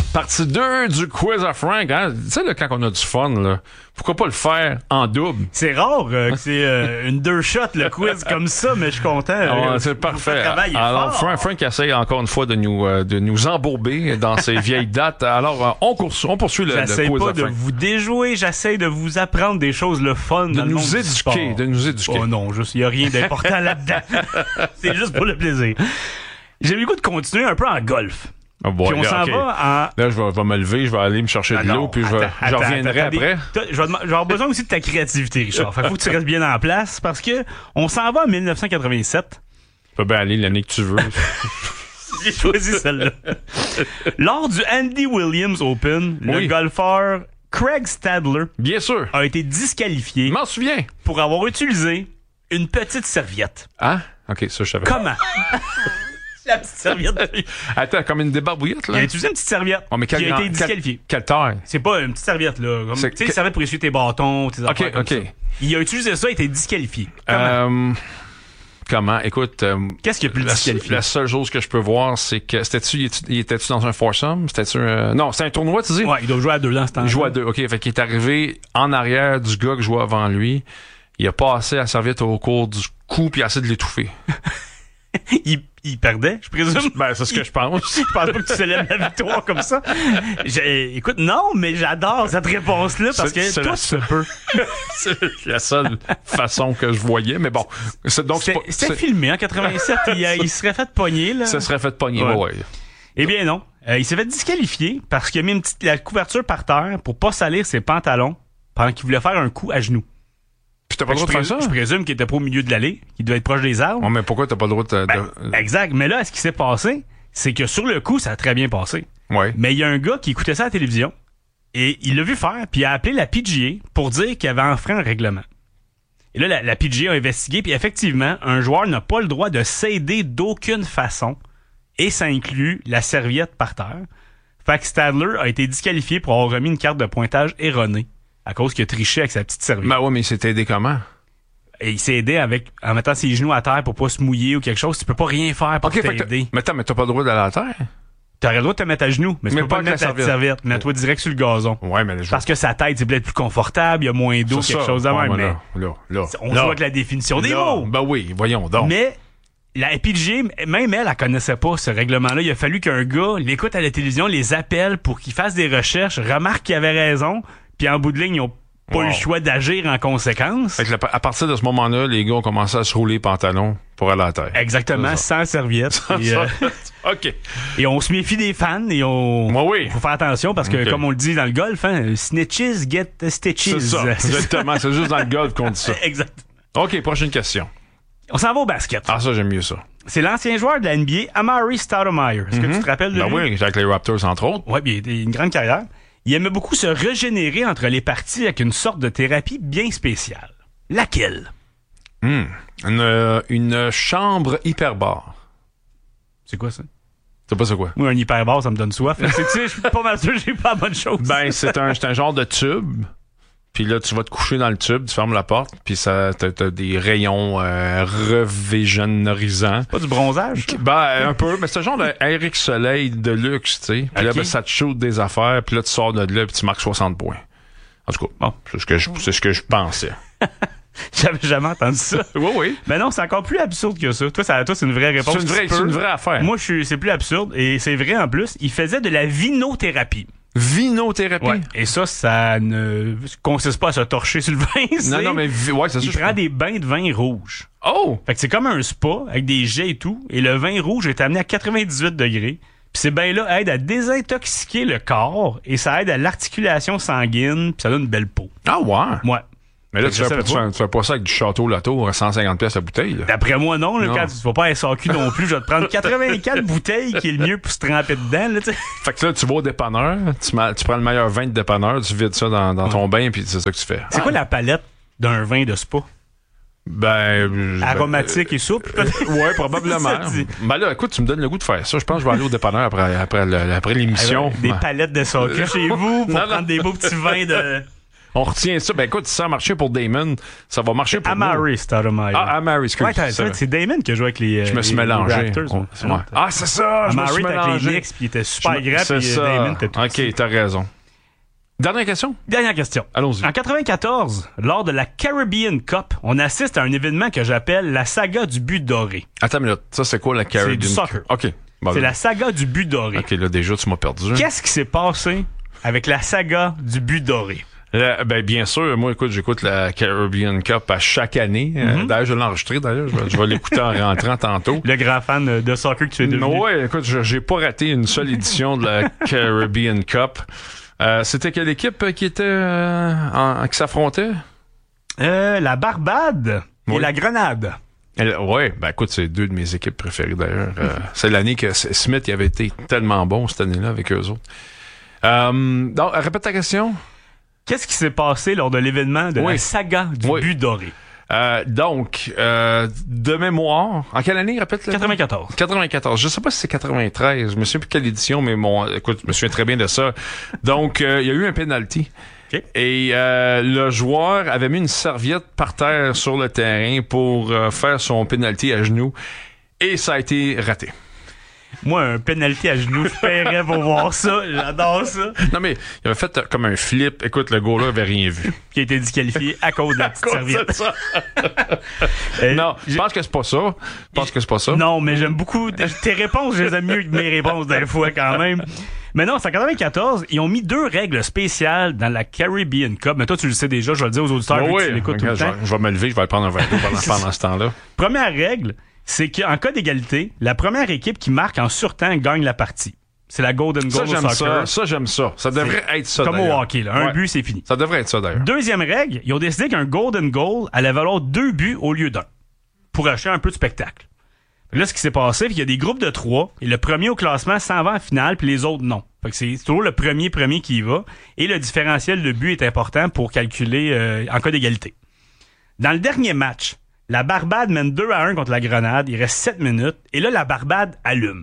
Partie 2 du quiz à Frank. Hein? Tu sais, là, quand on a du fun, là, pourquoi pas le faire en double? C'est rare que c'est une 2-shot, le quiz comme ça, mais je suis content. C'est parfait. Alors, fort. Frank essaye encore une fois de nous embourber dans ces vieilles dates. Alors, on poursuit le quiz J'essaie pas à de Frank. vous déjouer, j'essaie de vous apprendre des choses le fun dans le monde du sport. De nous éduquer. Oh non, il n'y a rien d'important là-dedans. C'est juste pour le plaisir. J'ai le goût de continuer un peu en golf. Oh boy, Puis on s'en va en... Là, je vais me lever, je vais aller me chercher de l'eau, puis je reviendrai après. Je vais avoir besoin aussi de ta créativité, Richard. Faut que tu restes bien en place parce que on s'en va en 1987. Tu peux bien aller l'année que tu veux. J'ai choisi celle-là. Lors du Andy Williams Open, le golfeur Craig Stadler Bien sûr. a été disqualifié. Je m'en souviens. Pour avoir utilisé une petite serviette. Ah? OK, ça, je savais. Comment? La petite serviette. Attends, comme une débarbouillette, là? Il a utilisé une petite serviette qui a été disqualifiée. Quelle taille? C'est pas une petite serviette, là. Tu sais, une serviette pour essuyer tes bâtons, tes affaires comme ça. Il a utilisé ça, il a été disqualifié. Comment? Écoute... Qu'est-ce qui a pu le disqualifier? La seule chose que je peux voir, c'est que... était-tu dans un foursome? Non, c'était un tournoi, tu dis? Ouais, il doit jouer à 2 dans ce temps-là. Il joue à 2, OK. Fait qu'il est arrivé en arrière du gars qui jouait avant lui. Il a passé la serviette au cours du cou puis il a essayé de l'étouffer. il perdait, je présume. Ben, c'est ce que je pense. Je pense pas que tu célèbres la victoire comme ça. Écoute, non, mais j'adore cette réponse-là parce que tout se peut. C'est la seule façon que je voyais, mais bon. C'était filmé en 87. Il serait fait pogner, là. Ça serait fait pogner, ouais. Eh bien non. Il s'est fait disqualifier parce qu'il a mis la couverture par terre pour pas salir ses pantalons pendant qu'il voulait faire un coup à genoux. Puis t'as pas le droit de faire ça? Je présume qu'il était pas au milieu de l'allée, qu'il devait être proche des arbres. Oh, mais pourquoi t'as pas le droit de... Exact. Mais là, ce qui s'est passé, c'est que sur le coup, ça a très bien passé. Ouais. Mais il y a un gars qui écoutait ça à la télévision et il l'a vu faire, puis il a appelé la PGA pour dire qu'il avait enfreint un règlement. Et là, la PGA a investigué, puis effectivement, un joueur n'a pas le droit de s'aider d'aucune façon, et ça inclut la serviette par terre. Fait que Stadler a été disqualifié pour avoir remis une carte de pointage erronée à cause qu'il a triché avec sa petite serviette. Ben ouais, mais il s'est aidé comment? Et il s'est aidé en mettant ses genoux à terre pour pas se mouiller ou quelque chose. Tu peux pas rien faire pour t'aider. Mais t'as pas le droit d'aller à terre? T'aurais le droit de te mettre à genoux, mais tu peux pas te mettre la serviette. Mets-toi direct sur le gazon. Ouais, mais parce que sa tête, c'est peut-être plus confortable, il y a moins d'eau, quelque chose de même. Mais on joue avec la définition des mots. Ben oui, voyons donc. Mais la PGA, même elle connaissait pas ce règlement-là. Il a fallu qu'un gars l'écoute à la télévision, les appelle pour qu'il fasse des recherches, remarque qu'il avait raison, puis en bout de ligne, ils ont pas eu le choix d'agir en conséquence. Fait que à partir de ce moment-là, les gars ont commencé à se rouler les pantalons pour aller à la terre. Exactement, sans serviette. OK. Et on se méfie des fans et faut faire attention parce que, comme on le dit dans le golf, snitches get stitches. C'est ça, exactement. C'est juste dans le golf qu'on dit ça. Exact. OK, prochaine question. On s'en va au basket. Ah, ça, j'aime mieux ça. C'est l'ancien joueur de la NBA, Amari Stoudemire. Est-ce que tu te rappelles de lui? Oui, avec les Raptors, entre autres. Oui, il a une grande carrière. Il aimait beaucoup se régénérer entre les parties avec une sorte de thérapie bien spéciale. Laquelle? Une chambre hyperbare. C'est quoi ça? C'est pas ça quoi? Moi, un hyperbare, ça me donne soif. Je suis pas mal sûr que j'ai pas la bonne chose. Ben, c'est un genre de tube. Puis là, tu vas te coucher dans le tube, tu fermes la porte, puis t'as des rayons revégénorisants. Pas du bronzage? Ben, un peu, mais c'est un genre d'Eric Soleil de luxe, tu sais. Puis là, ben, ça te shoot des affaires, puis là, tu sors de là, puis tu marques 60 points. En tout cas, bon, c'est ce que je pensais. J'avais jamais entendu ça. Oui. Mais non, c'est encore plus absurde que ça. Toi, c'est une vraie réponse. C'est une vraie affaire. Moi, c'est plus absurde, et c'est vrai en plus. Il faisait de la vinothérapie. Vinothérapie? Ouais. Et ça ne consiste pas à se torcher sur le vin. Non, mais c'est ça. Il prend des bains de vin rouge. Oh! Fait que c'est comme un spa avec des jets et tout. Et le vin rouge est amené à 98 degrés. Puis ces bains-là aident à désintoxiquer le corps et ça aide à l'articulation sanguine. Puis ça donne une belle peau. Ah ouais? Ouais. Mais là, tu fais pas ça avec du Château Latour à 150$ la bouteille. Là. D'après moi, non. Là, quand tu vas pas à SAQ non plus, je vais te prendre 84 bouteilles qui est le mieux pour se tremper dedans. Là, fait que là, tu vas au dépanneur, tu prends le meilleur vin de dépanneur, tu vides ça dans ton bain, puis c'est ça que tu fais. C'est quoi la palette d'un vin de spa? Aromatique et souple? Ouais, probablement. Ben là, écoute, tu me donnes le goût de faire ça. Je pense que je vais aller au dépanneur après l'émission. Des palettes de SAQ chez vous pour prendre des beaux petits vins de... On retient ça. Ben écoute, si ça a marché pour Damon, ça va marcher pour Amari Stoudemire. Ah, Amari, excuse. Ouais, c'est Damon qui a joué avec les Je me suis mélangé. Raptors. Ouais. Ah, c'est ça! Je me suis Amari avec les mélangé. Knicks, puis il était super grand, C'est puis ça. Damon était tout OK, t'as raison. Dernière question? Dernière question. Allons-y. En 94, lors de la Caribbean Cup, on assiste à un événement que j'appelle la saga du but doré. Attends une minute. Ça, c'est quoi la Caribbean? C'est du soccer. OK. Bon, C'est là. la saga du but doré. OK, là, déjà, tu m'as perdu. Qu'est-ce qui s'est passé avec la saga du but doré? Ben, bien sûr, moi, écoute, j'écoute la Caribbean Cup à chaque année. D'ailleurs, je l'ai enregistré, d'ailleurs. Je vais l'écouter en rentrant tantôt. Le grand fan de soccer que tu es devenu. Ouais, écoute, j'ai pas raté une seule édition de la Caribbean Cup. C'était quelle équipe qui était qui s'affrontait? La Barbade et Oui. la Grenade. Ouais, ben écoute, c'est deux de mes équipes préférées d'ailleurs. C'est l'année que Smith il avait été tellement bon cette année-là avec eux autres. Donc, répète ta question. Qu'est-ce qui s'est passé lors de l'événement de Oui. la saga du Oui. but doré? Donc, de mémoire, en quelle année, répète-le? 94. 94. Je sais pas si c'est 93. Je me souviens plus quelle édition, mais écoute, je me souviens très bien de ça. Donc, il y a eu un penalty. OK. Et le joueur avait mis une serviette par terre sur le terrain pour faire son penalty à genoux. Et ça a été raté. Moi, un penalty à genoux, je paierais pour voir ça. J'adore ça. Non, mais il avait fait comme un flip. Écoute, le goaler avait rien vu. Qui a été disqualifié à cause de la petite serviette. ça. Euh, Non, je pense que c'est pas ça. Je pense que c'est pas ça. Non, mais j'aime beaucoup tes réponses, je les aime mieux que mes réponses des fois quand même. Mais non, c'est en 94, ils ont mis 2 règles spéciales dans la Caribbean Cup. Mais toi, tu le sais déjà, je vais le dire aux auditeurs, vu que tu l'écoutes tout le temps. Je vais me lever, je vais aller prendre un verre d'eau pendant ce temps-là. Première règle, c'est qu'en cas d'égalité, la première équipe qui marque en surtemps gagne la partie. C'est la Golden Goal Ça, au j'aime soccer. ça. Ça, j'aime ça. Ça devrait être ça, Comme d'ailleurs. au hockey, là. Un Ouais. but, c'est fini. Ça devrait être ça, d'ailleurs. Deuxième règle, ils ont décidé qu'un Golden Goal allait valoir 2 buts au lieu d'1 pour acheter un peu de spectacle. Là, ce qui s'est passé, c'est qu'il y a des groupes de 3 et le premier au classement s'en va en finale puis les autres non. Fait que c'est toujours le premier qui y va et le différentiel de but est important pour calculer en cas d'égalité. Dans le dernier match, la Barbade mène 2-1 contre la Grenade, il reste 7 minutes et là, la Barbade allume.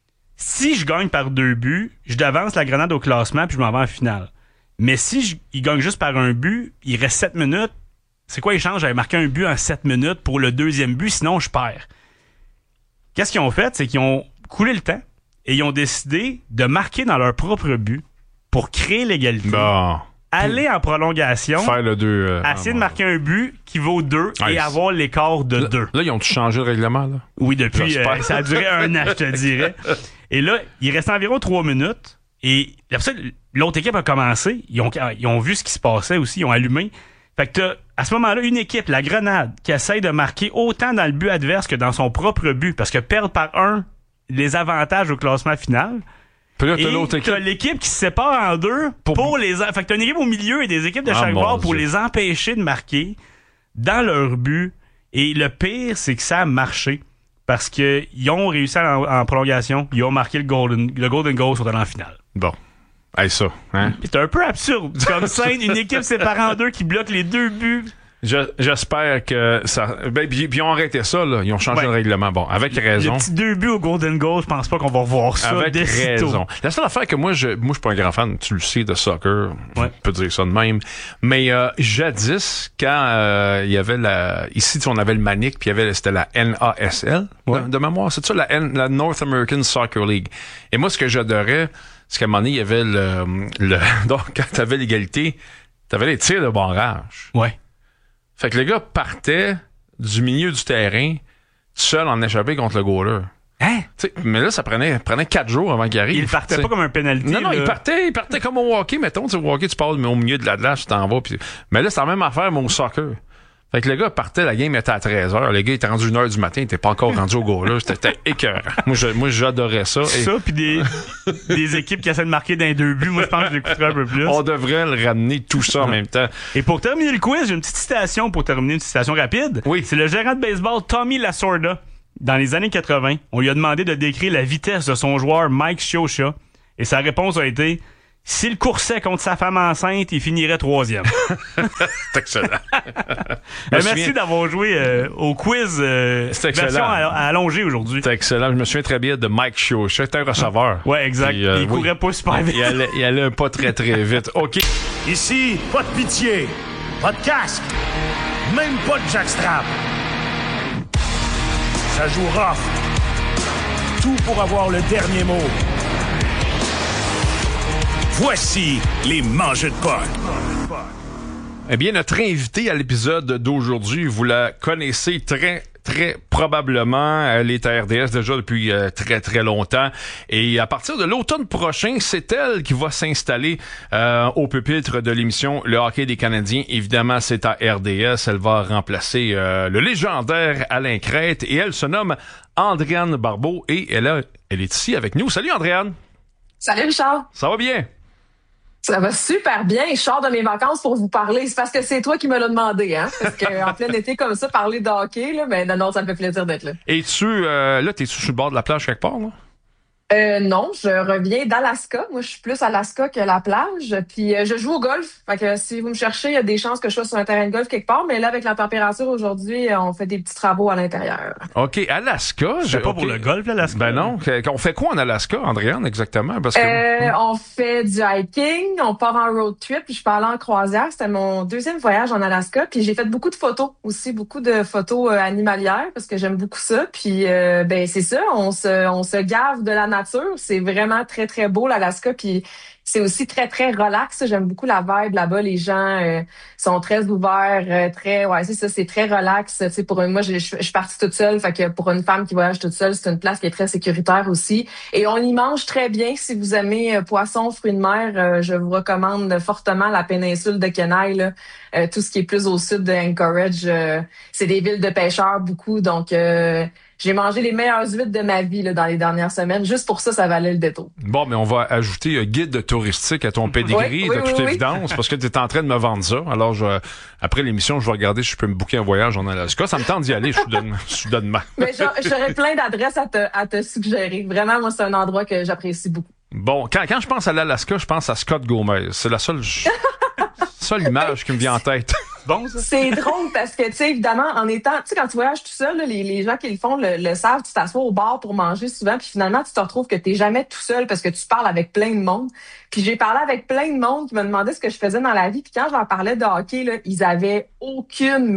Si je gagne par 2 buts, je devance la Grenade au classement puis je m'en vais en finale. Mais si il gagne juste par un but, il reste 7 minutes. C'est quoi l'échange? J'avais marqué un but en 7 minutes pour le deuxième but, sinon je perds. Qu'est-ce qu'ils ont fait? C'est qu'ils ont coulé le temps et ils ont décidé de marquer dans leur propre but pour créer l'égalité. Bon. Aller en prolongation, Faire le 2. essayer de marquer un but qui vaut 2 Ouais, et avoir l'écart de 2. Là, ils ont changé le règlement, là? Oui, depuis, J'espère. ça a duré 1 an, je te dirais. Et là, il reste environ 3 minutes. Et après ça, l'autre équipe a commencé. Ils ont vu ce qui se passait aussi. Ils ont allumé. Fait que t'as, à ce moment-là, une équipe, la Grenade, qui essaye de marquer autant dans le but adverse que dans son propre but. Parce que perdre par 1 les avantages au classement final. Puis là, t'as Et l'autre équipe. t'as l'équipe qui se sépare en 2 pour les... Fait que t'as une équipe au milieu et des équipes de chaque mon bord pour Dieu. les empêcher de marquer dans leur but. Et le pire, c'est que ça a marché. Parce que ils ont réussi en prolongation. Ils ont marqué le Golden Goal sur en finale. Bon. Hey, ça, hein? Puis c'est un peu absurde. Comme scène, une équipe séparée en 2 qui bloque les 2 buts. J'espère que ça... Ben, puis ils ont arrêté ça, là. Ils ont changé Ouais. le règlement. Bon, avec raison. Le petit 2 buts au Golden Goal, je pense pas qu'on va revoir ça Avec de sitôt. raison. La seule affaire que moi, je suis pas un grand fan, tu le sais, de soccer. Ouais. Je peux dire ça de même. Mais jadis, quand il y avait ici, on avait le Manic, puis c'était la NASL, Ouais. de mémoire. C'est ça, la North American Soccer League. Et moi, ce que j'adorais, c'est qu'à un moment donné, il y avait donc, quand t'avais l'égalité, t'avais les tirs de barrage. Ouais. Fait que le gars partait du milieu du terrain, seul en échappé contre le goaler. Hein? T'sais, mais là, ça prenait 4 jours avant qu'il arrive. Il partait t'sais. pas comme un penalty. Non, là. il partait comme au hockey, mettons. Au hockey, tu passes au milieu de la glace, tu t'en vas. Mais là, c'est la même affaire, mais au soccer. Fait que le gars partait, la game était à 13h. Le gars était rendu 1h du matin, il était pas encore rendu au goal là. C'était écœurant. Moi, j'adorais ça. Ça, puis des équipes qui essaient de marquer dans les 2 buts. Moi, je pense que je l'écouterais un peu plus. On devrait le ramener tout ça en même temps. Et pour terminer le quiz, j'ai une petite citation pour terminer, une citation rapide. Oui. C'est le gérant de baseball Tommy Lasorda. Dans les années 80, on lui a demandé de décrire la vitesse de son joueur Mike Scioscia. Et sa réponse a été: s'il coursait contre sa femme enceinte, il finirait 3e. C'est excellent. Merci d'avoir joué au quiz C'est excellent. version allongée aujourd'hui. C'est excellent. Je me souviens très bien de Mike Scioscia. C'était un receveur. Ouais, exact. Puis, il oui. courait pas super vite. Il allait pas très, très vite. OK. Ici, pas de pitié, pas de casque, même pas de jackstrap. Ça joue rough. Tout pour avoir le dernier mot. Voici les mangeux de potes. Eh bien, notre invitée à l'épisode d'aujourd'hui, vous la connaissez très probablement. Elle est à RDS déjà depuis très longtemps. Et à partir de l'automne prochain, c'est elle qui va s'installer au pupitre de l'émission Le Hockey des Canadiens. Évidemment, c'est à RDS. Elle va remplacer le légendaire Alain Crête. Et elle se nomme Andréane Barbeau. Et elle est ici avec nous. Salut Andréane! Salut Richard! Ça va bien? Ça va super bien. Je sors de mes vacances pour vous parler. C'est parce que c'est toi qui me l'as demandé, hein? Parce qu'en plein été comme ça, parler de hockey, là, ben non, ça me fait plaisir d'être là. Et t'es-tu sur le bord de la plage quelque part, là? Non, je reviens d'Alaska. Moi, je suis plus Alaska que la plage. Puis je joue au golf. Fait que si vous me cherchez, il y a des chances que je sois sur un terrain de golf quelque part. Mais là, avec la température aujourd'hui, on fait des petits travaux à l'intérieur. OK, Alaska. C'est pas pour le golf, l'Alaska? Ben non. On fait quoi en Alaska, Andréane, exactement? Parce que On fait du hiking, on part en road trip. Puis je pars en croisière. C'était mon deuxième voyage en Alaska. Puis j'ai fait beaucoup de photos aussi, beaucoup de photos animalières parce que j'aime beaucoup ça. Puis ben c'est ça, on se gave de la nature. C'est vraiment très beau l'Alaska, puis c'est aussi très relax. J'aime beaucoup la vibe là-bas. Les gens sont très ouverts, c'est ça, c'est très relax. Tu sais, moi, je suis partie toute seule, fait que pour une femme qui voyage toute seule, c'est une place qui est très sécuritaire aussi. Et on y mange très bien. Si vous aimez poisson, fruits de mer, je vous recommande fortement la péninsule de Kenai. Là. Tout ce qui est plus au sud de Anchorage, c'est des villes de pêcheurs beaucoup, donc. J'ai mangé les meilleures huîtres de ma vie là, dans les dernières semaines. Juste pour ça, ça valait le détour. Bon, mais on va ajouter guide touristique à ton pedigree, de toute évidence, parce que tu es en train de me vendre ça. Alors, après l'émission, je vais regarder si je peux me booker un voyage en Alaska. Ça me tente d'y aller, soudainement. Mais j'aurais plein d'adresses à te suggérer. Vraiment, moi, c'est un endroit que j'apprécie beaucoup. Bon, quand je pense à l'Alaska, je pense à Scott Gomez. C'est la seule image qui me vient en tête. Bon, ça. C'est drôle parce que, tu sais, évidemment, en étant, tu sais, quand tu voyages tout seul, là, les gens qui le font le savent, tu t'assois au bar pour manger souvent, puis finalement, tu te retrouves que t'es jamais tout seul parce que tu parles avec plein de monde. Puis j'ai parlé avec plein de monde qui me demandait ce que je faisais dans la vie, puis quand je leur parlais de hockey, là, ils avaient aucune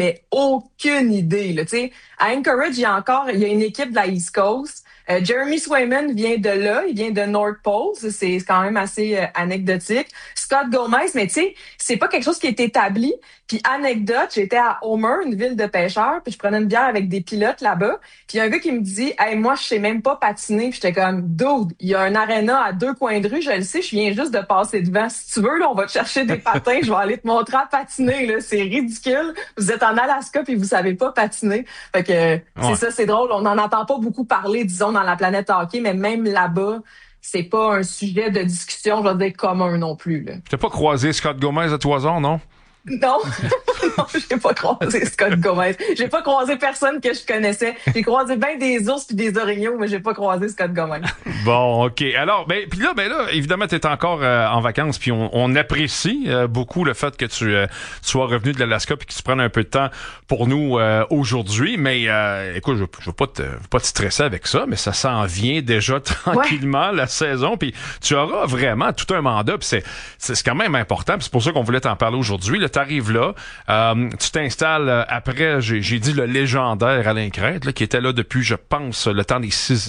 idée, là, tu sais. À Anchorage, il y a une équipe de la East Coast. Jeremy Swayman vient de là, il vient de North Pole, c'est quand même assez anecdotique. Scott Gomez, mais tu sais, c'est pas quelque chose qui est établi. Puis anecdote, j'étais à Homer, une ville de pêcheurs, puis je prenais une bière avec des pilotes là-bas. Puis il y a un gars qui me dit « Hey, moi, je sais même pas patiner. » Puis j'étais comme « Dude, il y a un aréna à 2 coins de rue, je le sais, je viens juste de passer devant. Si tu veux, là, on va te chercher des patins, je vais aller te montrer à patiner. Là, c'est ridicule. Vous êtes en Alaska puis vous savez pas patiner. » Fait que c'est ça, c'est drôle. On n'en entend pas beaucoup parler, disons, dans la planète hockey, mais même là-bas, c'est pas un sujet de discussion, je veux dire, commun non plus. Là. Tu n'as pas croisé Scott Gomez à Toison, non? Non, non, j'ai pas croisé Scott Gomez. J'ai pas croisé personne que je connaissais. J'ai croisé bien des ours puis des orignaux, mais j'ai pas croisé Scott Gomez. Bon, OK. Alors, puis là, évidemment, tu es encore en vacances, puis on apprécie beaucoup le fait que tu sois revenu de l'Alaska puis que tu prennes un peu de temps pour nous aujourd'hui. Mais écoute, je veux pas te stresser avec ça, mais ça s'en vient déjà tranquillement la saison. Puis tu auras vraiment tout un mandat. Puis c'est quand même important. Puis c'est pour ça qu'on voulait t'en parler aujourd'hui. Là, t'arrives là, tu t'installes après, j'ai dit le légendaire Alain Crête, là, qui était là depuis, je pense, le temps des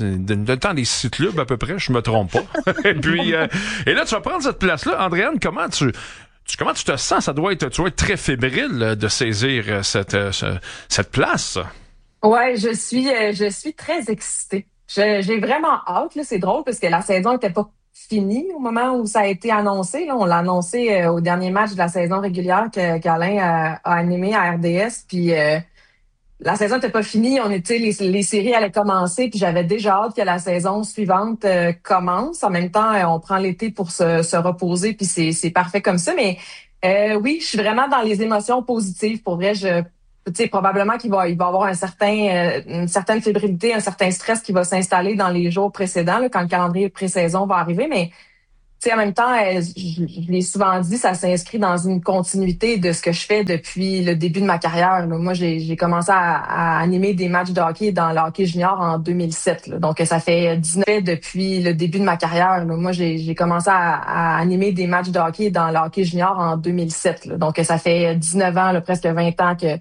six clubs à peu près, je me trompe pas. Et puis, et là, tu vas prendre cette place-là. Andréane, comment tu te sens? Tu dois être très fébrile de saisir cette place. Ouais, je suis très excitée. J'ai vraiment hâte, là. C'est drôle parce que la saison était pas fini au moment où ça a été annoncé. Là, on l'a annoncé au dernier match de la saison régulière qu'Alain a animé à RDS. Puis la saison n'était pas finie. On était les séries allaient commencer. Puis j'avais déjà hâte que la saison suivante commence. En même temps, on prend l'été pour se reposer. Puis c'est parfait comme ça. Mais oui, je suis vraiment dans les émotions positives. Pour vrai, tu sais, probablement il va y avoir une certaine fébrilité, un certain stress qui va s'installer dans les jours précédents, là, quand le calendrier pré-saison va arriver. Mais tu sais, en même temps, je l'ai souvent dit, ça s'inscrit dans une continuité de ce que je fais depuis le début de ma carrière. Là. Moi, j'ai commencé à animer des matchs de hockey dans le hockey junior en 2007. Là. Donc, ça fait 19 ans depuis le début de ma carrière. Là. Moi, j'ai commencé à animer des matchs de hockey dans le hockey junior en 2007. Là. Donc, ça fait 19 ans, là, presque 20 ans que